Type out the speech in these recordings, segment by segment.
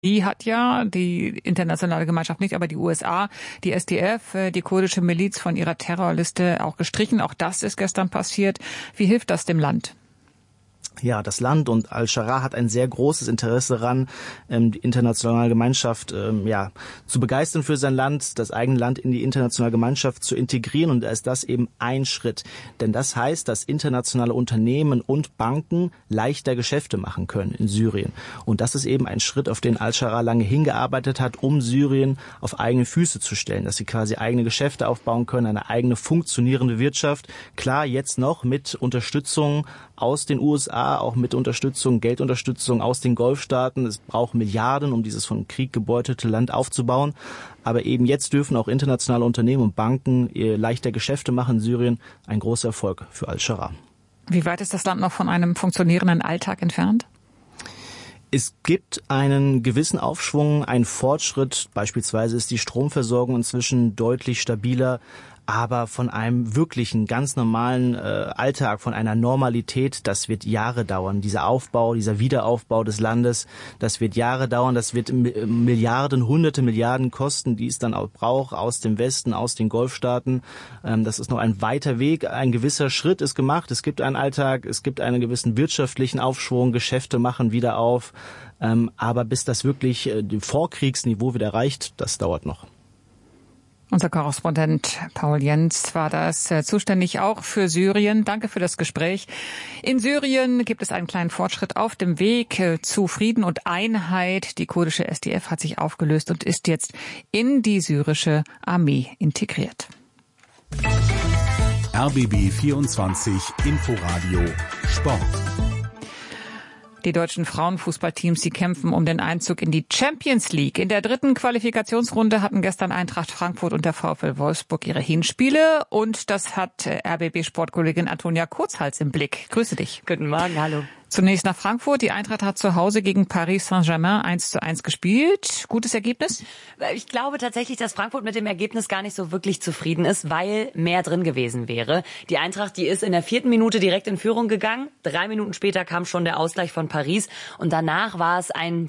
Die hat ja die internationale Gemeinschaft nicht, aber die USA, die SDF, die kurdische Miliz von ihrer Terrorliste auch gestrichen. Auch das ist gestern passiert. Wie hilft das dem Land? Ja, das Land und Al-Sharaa hat ein sehr großes Interesse daran, die internationale Gemeinschaft zu begeistern für sein Land, das eigene Land in die internationale Gemeinschaft zu integrieren. Und da ist das eben ein Schritt. Denn das heißt, dass internationale Unternehmen und Banken leichter Geschäfte machen können in Syrien. Und das ist eben ein Schritt, auf den Al-Sharaa lange hingearbeitet hat, um Syrien auf eigene Füße zu stellen, dass sie quasi eigene Geschäfte aufbauen können, eine eigene funktionierende Wirtschaft. Klar, jetzt noch mit Unterstützung aus den USA, auch mit Geldunterstützung aus den Golfstaaten. Es braucht Milliarden, um dieses von Krieg gebeutelte Land aufzubauen. Aber eben jetzt dürfen auch internationale Unternehmen und Banken leichter Geschäfte machen in Syrien. Ein großer Erfolg für Al-Sharaa. Wie weit ist das Land noch von einem funktionierenden Alltag entfernt? Es gibt einen gewissen Aufschwung, einen Fortschritt. Beispielsweise ist die Stromversorgung inzwischen deutlich stabiler. Aber von einem wirklichen, ganz normalen Alltag, von einer Normalität, das wird Jahre dauern. Dieser Aufbau, dieser Wiederaufbau des Landes, das wird Jahre dauern. Das wird Milliarden, hunderte Milliarden kosten, die es dann auch braucht, aus dem Westen, aus den Golfstaaten. Das ist noch ein weiter Weg. Ein gewisser Schritt ist gemacht. Es gibt einen Alltag, es gibt einen gewissen wirtschaftlichen Aufschwung, Geschäfte machen wieder auf. Aber bis das wirklich Vorkriegsniveau wieder erreicht, das dauert noch. Unser Korrespondent Paul Jens war das, zuständig auch für Syrien. Danke für das Gespräch. In Syrien gibt es einen kleinen Fortschritt auf dem Weg zu Frieden und Einheit. Die kurdische SDF hat sich aufgelöst und ist jetzt in die syrische Armee integriert. RBB 24 Inforadio Sport. Die deutschen Frauenfußballteams, die kämpfen um den Einzug in die Champions League. In der dritten Qualifikationsrunde hatten gestern Eintracht Frankfurt und der VfL Wolfsburg ihre Hinspiele. Und das hat RBB-Sportkollegin Antonia Kurzhals im Blick. Grüße dich. Guten Morgen, hallo. Zunächst nach Frankfurt. Die Eintracht hat zu Hause gegen Paris Saint-Germain 1:1 gespielt. Gutes Ergebnis? Ich glaube tatsächlich, dass Frankfurt mit dem Ergebnis gar nicht so wirklich zufrieden ist, weil mehr drin gewesen wäre. Die Eintracht, die ist in der 4. Minute direkt in Führung gegangen. 3 Minuten später kam schon der Ausgleich von Paris. Und danach war es ein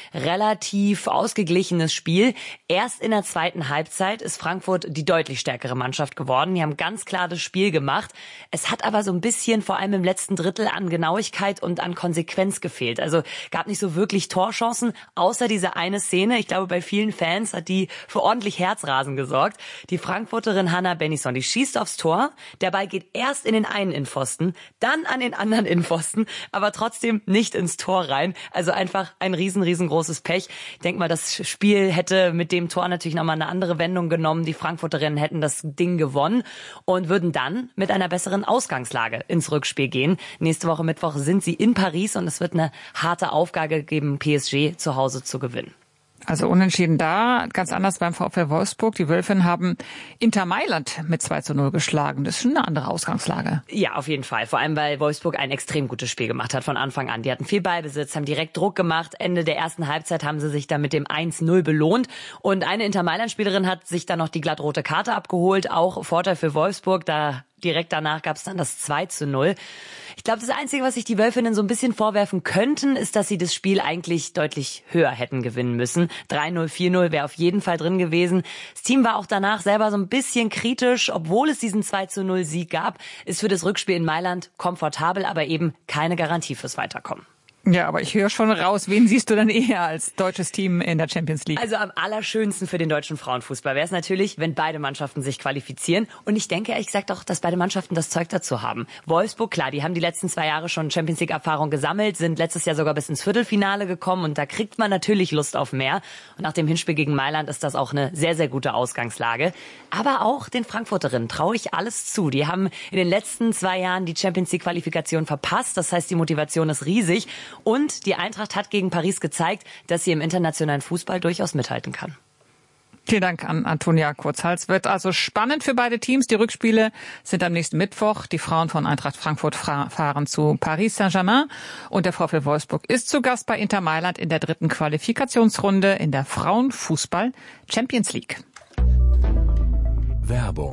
relativ ausgeglichenes Spiel. Erst in der zweiten Halbzeit ist Frankfurt die deutlich stärkere Mannschaft geworden. Die haben ganz klar das Spiel gemacht. Es hat aber so ein bisschen, vor allem im letzten Drittel, an Genauigkeit und an Konsequenz gefehlt. Also gab nicht so wirklich Torchancen, außer diese eine Szene. Ich glaube, bei vielen Fans hat die für ordentlich Herzrasen gesorgt. Die Frankfurterin Hannah Bennison, die schießt aufs Tor. Der Ball geht erst in den einen Innenpfosten, dann an den anderen Innenpfosten, aber trotzdem nicht ins Tor rein. Also einfach ein riesengroßes Pech. Ich denke mal, das Spiel hätte mit dem Tor natürlich nochmal eine andere Wendung genommen. Die Frankfurterinnen hätten das Ding gewonnen und würden dann mit einer besseren Ausgangslage ins Rückspiel gehen. Nächste Woche Mittwoch sind sie in Paris und es wird eine harte Aufgabe geben, PSG zu Hause zu gewinnen. Also unentschieden da, ganz anders beim VfL Wolfsburg. Die Wölfinnen haben Inter Mailand mit 2:0 geschlagen. Das ist schon eine andere Ausgangslage. Ja, auf jeden Fall. Vor allem, weil Wolfsburg ein extrem gutes Spiel gemacht hat von Anfang an. Die hatten viel Ballbesitz, haben direkt Druck gemacht. Ende der ersten Halbzeit haben sie sich dann mit dem 1:0 belohnt. Und eine Inter Mailand-Spielerin hat sich dann noch die glattrote Karte abgeholt. Auch Vorteil für Wolfsburg, da direkt danach gab es dann das 2:0. Ich glaube, das Einzige, was sich die Wölfinnen so ein bisschen vorwerfen könnten, ist, dass sie das Spiel eigentlich deutlich höher hätten gewinnen müssen. 3:0, 4:0 wäre auf jeden Fall drin gewesen. Das Team war auch danach selber so ein bisschen kritisch, obwohl es diesen 2:0 Sieg gab, ist für das Rückspiel in Mailand komfortabel, aber eben keine Garantie fürs Weiterkommen. Ja, aber ich höre schon raus, wen siehst du dann eher als deutsches Team in der Champions League? Also am allerschönsten für den deutschen Frauenfußball wäre es natürlich, wenn beide Mannschaften sich qualifizieren. Und ich denke ehrlich gesagt auch, dass beide Mannschaften das Zeug dazu haben. Wolfsburg, klar, die haben die letzten 2 Jahre schon Champions League-Erfahrung gesammelt, sind letztes Jahr sogar bis ins Viertelfinale gekommen und da kriegt man natürlich Lust auf mehr. Und nach dem Hinspiel gegen Mailand ist das auch eine sehr gute Ausgangslage. Aber auch den Frankfurterinnen traue ich alles zu. Die haben in den letzten 2 Jahren die Champions League-Qualifikation verpasst. Das heißt, die Motivation ist riesig. Und die Eintracht hat gegen Paris gezeigt, dass sie im internationalen Fußball durchaus mithalten kann. Vielen Dank an Antonia Kurzhals. Wird also spannend für beide Teams. Die Rückspiele sind am nächsten Mittwoch. Die Frauen von Eintracht Frankfurt fahren zu Paris Saint-Germain. Und der VfL Wolfsburg ist zu Gast bei Inter Mailand in der dritten Qualifikationsrunde in der Frauenfußball Champions League. Werbung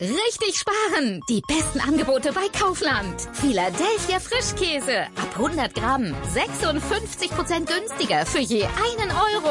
Richtig sparen! Die besten Angebote bei Kaufland. Philadelphia Frischkäse. Ab 100 Gramm. 56% günstiger für je 1 Euro.